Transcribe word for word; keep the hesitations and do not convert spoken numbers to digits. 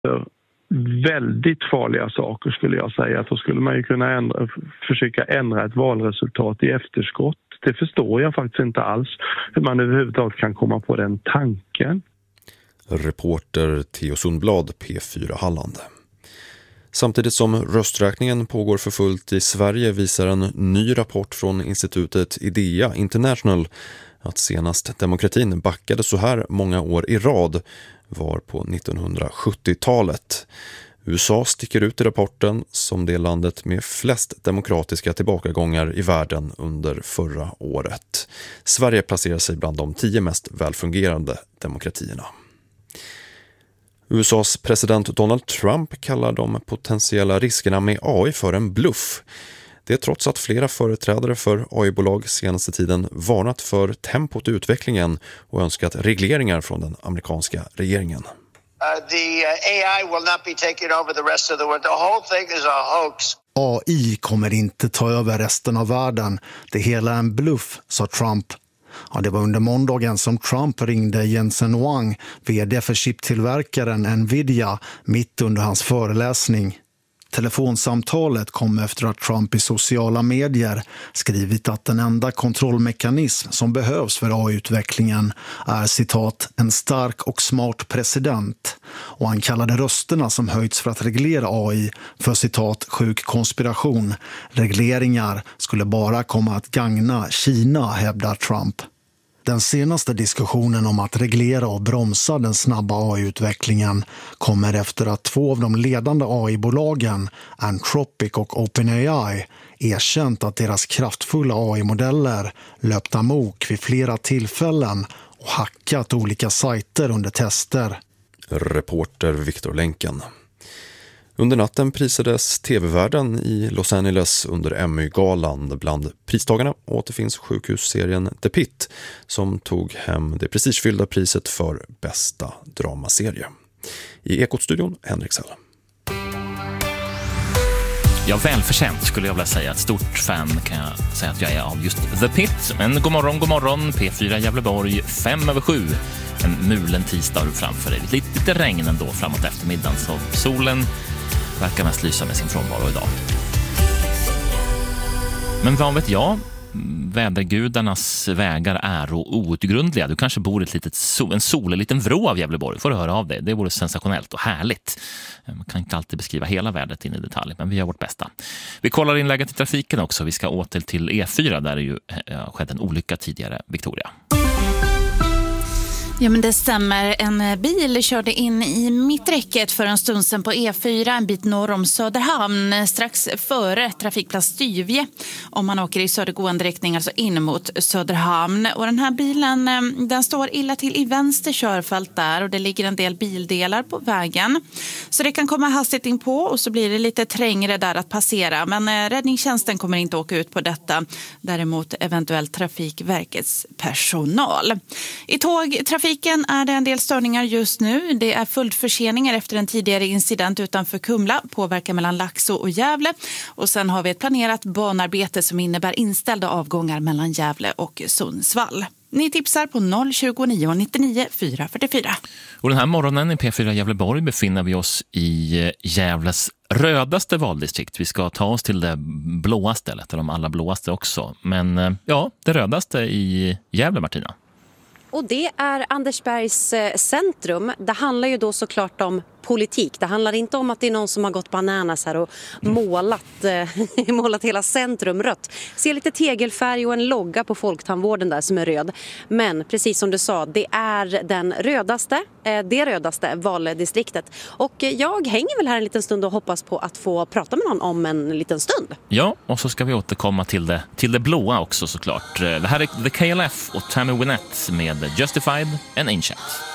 Väldigt farliga saker skulle jag säga. Att då skulle man ju kunna ändra, försöka ändra ett valresultat i efterskott. Det förstår jag faktiskt inte alls hur man överhuvudtaget kan komma på den tanken. Reporter Theo Sundblad, P fyra Halland. Samtidigt som rösträkningen pågår för fullt i Sverige visar en ny rapport från institutet IDEA International att senast demokratin backade så här många år i rad var på nittonhundrasjuttiotalet. U S A sticker ut i rapporten som det landet med flest demokratiska tillbakagångar i världen under förra året. Sverige placerar sig bland de tio mest välfungerande demokratierna. U S A:s president Donald Trump kallar de potentiella riskerna med A I för en bluff. Det är trots att flera företrädare för A I-bolag senaste tiden varnat för tempot i utvecklingen och önskat regleringar från den amerikanska regeringen. Uh, the uh, A I will not be taking over the rest of the world. The whole thing is a hoax. A I kommer inte ta över resten av världen. Det hela är en bluff, sa Trump. Ja, det var under måndagen som Trump ringde Jensen Huang, vd för chiptillverkaren Nvidia, mitt under hans föreläsning. Telefonsamtalet kom efter att Trump i sociala medier skrivit att den enda kontrollmekanism som behövs för A I-utvecklingen är citat en stark och smart president, och han kallade rösterna som höjts för att reglera A I för citat sjuk konspiration. Regleringar skulle bara komma att gagna Kina, hävdar Trump. Den senaste diskussionen om att reglera och bromsa den snabba A I-utvecklingen kommer efter att två av de ledande A I-bolagen, Anthropic och OpenAI, erkänt att deras kraftfulla A I-modeller löpt amok vid flera tillfällen och hackat olika sajter under tester. Reporter Victor Länken. Under natten prisades tv-världen i Los Angeles under Emmy-galan. Bland pristagarna återfinns sjukhusserien The Pitt som tog hem det prestigefyllda priset för bästa dramaserie. I Ekot-studion, Henrik Sell. Ja, välförtjänt skulle jag vilja säga. Ett stort fan kan jag säga att jag är av just The Pit. Men god morgon, god morgon. P fyra Gävleborg, fem över sju. En mulen tisdag framför dig. Lite, lite regn ändå framåt eftermiddagen. Så solen verkar mest lysa med sin frånvaro idag. Men vad vet jag? Vädergudarnas vägar är outgrundliga. Du kanske bor i ett litet sol, en sol, en liten vrå av Gävleborg. Får du höra av dig. Det vore sensationellt och härligt. Man kan inte alltid beskriva hela vädret in i detalj, men vi gör vårt bästa. Vi kollar in läget i trafiken också. Vi ska åter till E fyra där det ju har skett en olycka tidigare, Victoria. Ja, men det stämmer. En bil körde in i mitträcket för en stund sedan på E fyra, en bit norr om Söderhamn, strax före trafikplats Styvje. Om man åker i södergående riktning, alltså in mot Söderhamn. Och den här bilen, den står illa till i vänster körfält där och det ligger en del bildelar på vägen. Så det kan komma hastigt in på och så blir det lite trängre där att passera. Men räddningstjänsten kommer inte åka ut på detta. Däremot eventuellt Trafikverkets personal. I tågtrafik är det en del störningar just nu. Det är följdförseningar efter en tidigare incident utanför Kumla, påverkar mellan Laxå och Gävle. Och sen har vi ett planerat banarbete som innebär inställda avgångar mellan Gävle och Sundsvall. Ni tipsar på noll tjugonio nittionio fyra fyrtiofyra. Och den här morgonen i P fyra Gävleborg befinner vi oss i Gävles rödaste valdistrikt. Vi ska ta oss till det blåaste, eller de alla blåaste också. Men ja, det rödaste i Gävle, Martina. Och det är Andersbergs centrum. Det handlar ju då såklart om politik. Det handlar inte om att det är någon som har gått bananas här och målat, eh, målat hela centrum rött. Ser lite tegelfärg och en logga på folktandvården där som är röd. Men precis som du sa, det är den rödaste, eh, det rödaste valdistriktet. Och jag hänger väl här en liten stund och hoppas på att få prata med någon om en liten stund. Ja, och så ska vi återkomma till det, till det blåa också såklart. Det här är The K L F och Tammy Wynette med Justified and Ancient.